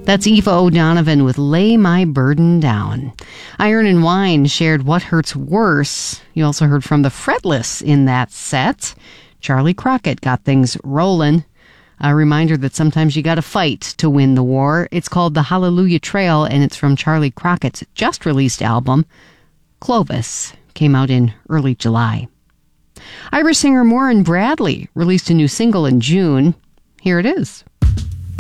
That's Eva O'Donovan with Lay My Burden Down. Iron and Wine shared What Hurts Worse. You also heard from the Fretless in that set. Charlie Crockett got things rolling. A reminder that sometimes you got to fight to win the war. It's called The Hallelujah Trail, and it's from Charlie Crockett's just-released album, Clovis. Came out in early July. Irish singer Maureen Bradley released a new single in June. Here it is.